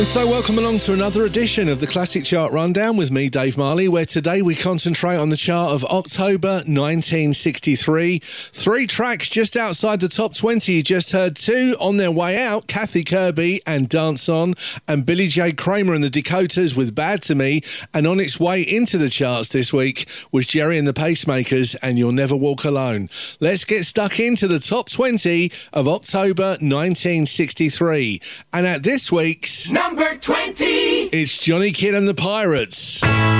So welcome along to another edition of the Classic Chart Rundown with me, Dave Marley, where today we concentrate on the chart of October 1963. 3 tracks just outside the top 20. You just heard 2 on their way out, Kathy Kirby and Dance On, and Billy J. Kramer and the Dakotas with Bad to Me. And on its way into the charts this week was Jerry and the Pacemakers and You'll Never Walk Alone. Let's get stuck into the top 20 of October 1963. And at this week's Number 20, it's Johnny Kidd and the Pirates.